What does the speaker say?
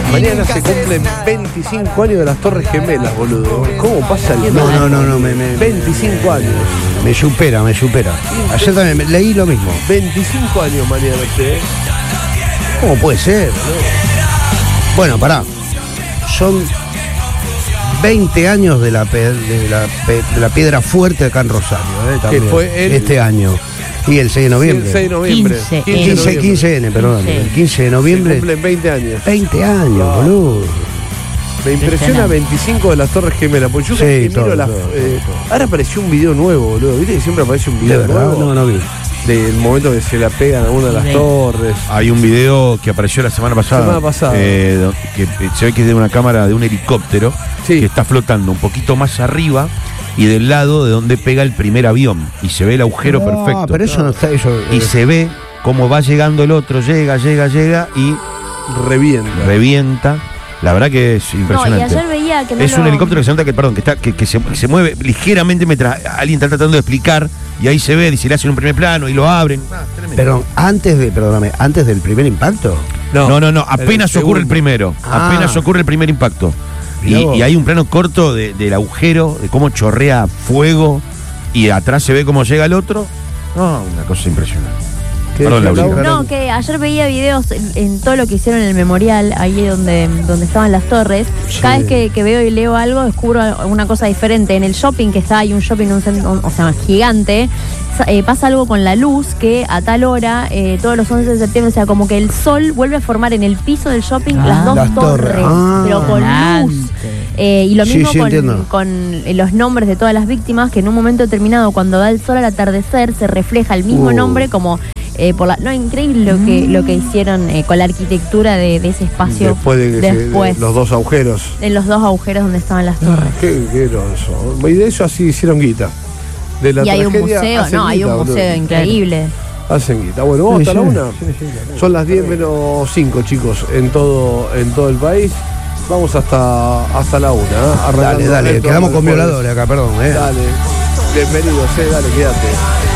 Mañana se cumplen 25 años de las Torres Gemelas, boludo. ¿Cómo pasa el tiempo? No, 25 años. Me supera. Ayer también leí lo mismo. 25 años mañana, ¿eh? ¿Cómo puede ser? Bueno, pará. Son 20 años de la piedra fuerte acá en Rosario, también, que fue este año. Y el 6 de noviembre. Sí, el 6 de noviembre. 15N, perdón. El 15 de noviembre. Se cumplen 20 años. 20 años, boludo. Me impresiona 25 de las Torres Gemelas. Porque yo sí, miro las. Ahora apareció un video nuevo, boludo. ¿Viste que siempre aparece un video nuevo? No vi. Del momento que se la pegan a una de las torres. Hay un video que apareció la semana pasada. Que se ve que es de una cámara de un helicóptero que está flotando un poquito más arriba y del lado de donde pega el primer avión. Y se ve el agujero perfecto. Pero eso no está eso. Y se ve cómo va llegando el otro, llega y revienta. La verdad que es impresionante. No, y ayer veía que no es un helicóptero que se nota que se mueve ligeramente mientras alguien está tratando de explicar, y ahí se ve, dice, le hacen un primer plano y lo abren. Perdón, antes del primer impacto. No, apenas ocurre el primero. Apenas ocurre el primer impacto. Y hay un plano corto del agujero, de cómo chorrea fuego, y atrás se ve cómo llega el otro. No, una cosa impresionante. Perdón, no, que ayer veía videos en todo lo que hicieron en el memorial, ahí donde estaban las torres. Sí. Cada vez que veo y leo algo, descubro una cosa diferente. En el shopping que está, hay un shopping, o sea, gigante, pasa algo con la luz, que a tal hora, todos los 11 de septiembre, o sea, como que el sol vuelve a formar en el piso del shopping las dos torres, pero con luz. Y lo mismo con los nombres de todas las víctimas, que en un momento determinado, cuando da el sol al atardecer, se refleja el mismo nombre como... increíble lo que hicieron con la arquitectura de ese espacio después. Los dos agujeros. En los dos agujeros donde estaban las torres. Qué groso. Y de eso así hicieron guita. De la hay un museo, hay un museo increíble. Hacen guita. Bueno, vamos hasta la una. Son las 10 menos 5, chicos, en todo el país. Vamos hasta la una. Dale, quedamos con violadores acá, perdón. Dale, bienvenidos, dale, quédate.